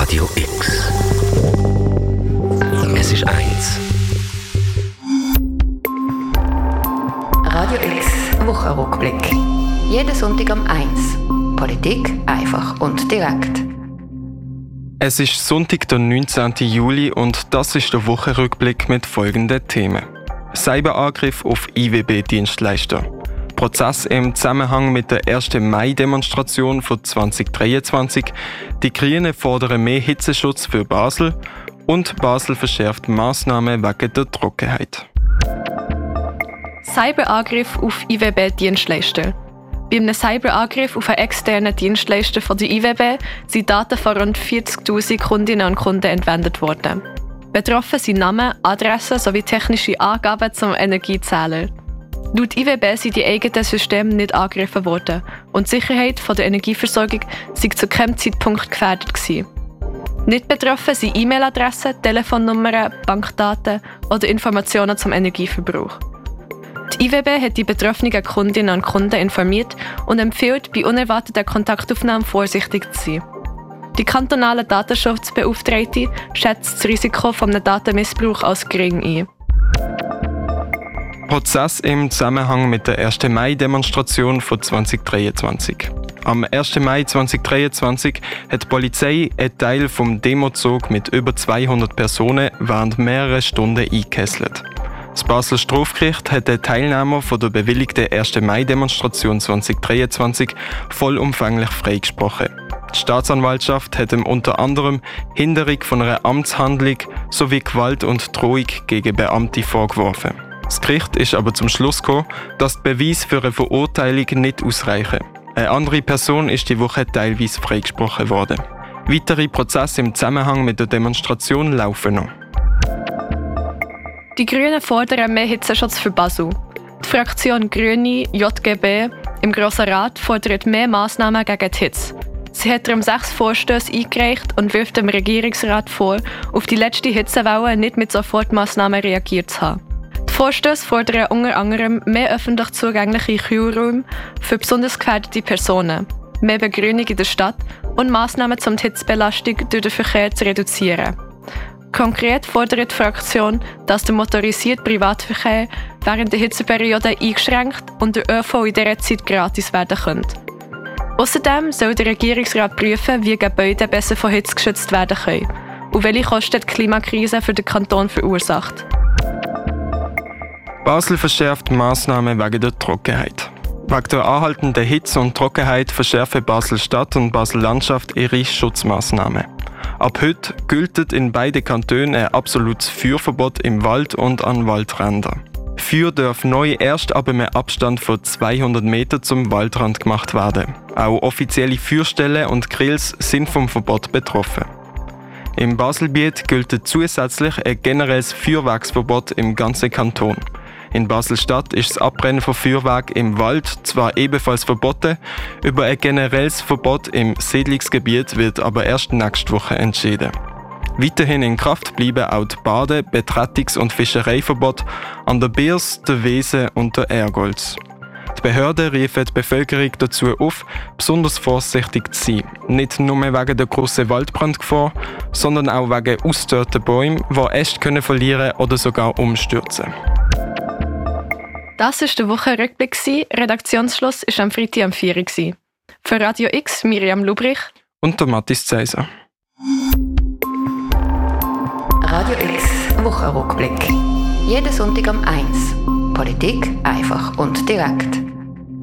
Radio X. Es ist 1. Radio X Wochenrückblick. Jeden Sonntag um 1. Politik einfach und direkt. Es ist Sonntag, der 19. Juli und das ist der Wochenrückblick mit folgenden Themen. Cyberangriff auf IWB-Dienstleister. Prozess im Zusammenhang mit der 1. Mai-Demonstration von 2023. Die Grünen fordern mehr Hitzeschutz für Basel und Basel verschärft Massnahmen wegen der Trockenheit. Cyberangriff auf IWB-Dienstleister. Bei einem Cyberangriff auf einen externen Dienstleister von der IWB sind Daten von rund 40'000 Kundinnen und Kunden entwendet worden. Betroffen sind Namen, Adressen sowie technische Angaben zum Energiezähler. Laut IWB sind die eigenen Systeme nicht angegriffen worden und die Sicherheit der Energieversorgung sei zu keinem Zeitpunkt gefährdet gewesen. Nicht betroffen sind E-Mail-Adressen, Telefonnummern, Bankdaten oder Informationen zum Energieverbrauch. Die IWB hat die betroffenen Kundinnen und Kunden informiert und empfiehlt, bei unerwarteten Kontaktaufnahmen vorsichtig zu sein. Die kantonale Datenschutzbeauftragte schätzt das Risiko eines Datenmissbrauchs als gering ein. Prozess im Zusammenhang mit der 1. Mai-Demonstration von 2023. Am 1. Mai 2023 hat die Polizei einen Teil vom Demozug mit über 200 Personen während mehrerer Stunden eingekesselt. Das Basler Strafgericht hat den Teilnehmer von der bewilligten 1. Mai-Demonstration 2023 vollumfänglich freigesprochen. Die Staatsanwaltschaft hat ihm unter anderem Hinderung von einer Amtshandlung sowie Gewalt und Drohung gegen Beamte vorgeworfen. Das Gericht ist aber zum Schluss gekommen, dass die Beweise für eine Verurteilung nicht ausreichen. Eine andere Person ist die Woche teilweise freigesprochen worden. Weitere Prozesse im Zusammenhang mit der Demonstration laufen noch. Die Grünen fordern mehr Hitzeschutz für Basel. Die Fraktion Grüne JGB im Grossen Rat fordert mehr Massnahmen gegen die Hitze. Sie hat darum 6 Vorstöße eingereicht und wirft dem Regierungsrat vor, auf die letzte Hitzewelle nicht mit Sofortmaßnahmen reagiert zu haben. Die Vorstöße fordern unter anderem mehr öffentlich zugängliche Kühlräume für besonders gefährdete Personen, mehr Begrünung in der Stadt und Massnahmen, um die Hitzebelastung durch den Verkehr zu reduzieren. Konkret fordert die Fraktion, dass der motorisierte Privatverkehr während der Hitzeperiode eingeschränkt und der ÖV in dieser Zeit gratis werden könnte. Außerdem soll der Regierungsrat prüfen, wie Gebäude besser vor Hitze geschützt werden können und welche Kosten die Klimakrise für den Kanton verursacht. Basel verschärft Massnahmen wegen der Trockenheit. Wegen der anhaltenden Hitze und Trockenheit verschärfen Basel-Stadt und Basel-Landschaft ihre Schutzmaßnahmen. Ab heute gilt in beiden Kantonen ein absolutes Feuerverbot im Wald und an Waldrändern. Feuer darf neu erst ab einem Abstand von 200 Metern zum Waldrand gemacht werden. Auch offizielle Feuerstellen und Grills sind vom Verbot betroffen. Im Baselgebiet gilt zusätzlich ein generelles Feuerwerksverbot im ganzen Kanton. In Basel-Stadt ist das Abbrennen von Feuerwerk im Wald zwar ebenfalls verboten, über ein generelles Verbot im Siedlungsgebiet wird aber erst nächste Woche entschieden. Weiterhin in Kraft bleiben auch die Bade-, Betretungs- und Fischereiverbot an der Biers, der Weser und der Ergolz. Die Behörden riefen die Bevölkerung dazu auf, besonders vorsichtig zu sein. Nicht nur wegen der grossen Waldbrandgefahr, sondern auch wegen ausgedörrten Bäumen, die Äste verlieren oder sogar umstürzen. Das war der Wochenrückblick. Redaktionsschluss war am Freitag am 4 Uhr. Für Radio X Miriam Lubrich und der Mathis Zeiser. Radio X Wochenrückblick. Jeden Sonntag um 1. Politik einfach und direkt.